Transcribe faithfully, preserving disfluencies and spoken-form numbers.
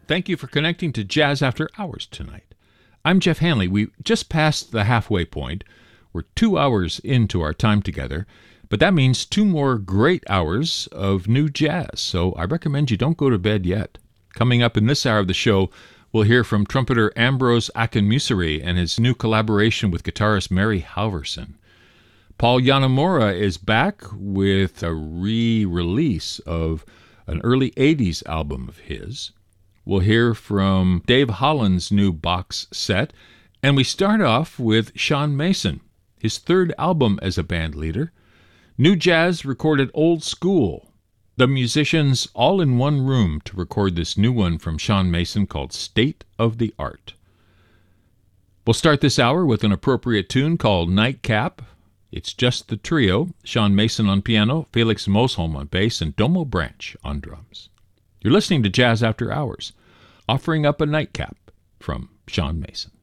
Thank you for connecting to Jazz After Hours tonight. I'm Jeff Hanley. We just passed the halfway point. We're two hours into our time together, but that means two more great hours of new jazz, so I recommend you don't go to bed yet. Coming up in this hour of the show, we'll hear from trumpeter Ambrose Akinmusire and his new collaboration with guitarist Mary Halverson. Paul Yanamura is back with a re-release of an early eighties album of his. We'll hear from Dave Holland's new box set, and we start off with Sean Mason, his third album as a band leader. New jazz recorded old school. The musicians all in one room to record this new one from Sean Mason called State of the Art. We'll start this hour with an appropriate tune called Nightcap. It's just the trio, Sean Mason on piano, Felix Mosholm on bass, and Domo Branch on drums. You're listening to Jazz After Hours, offering up a nightcap from Sean Mason.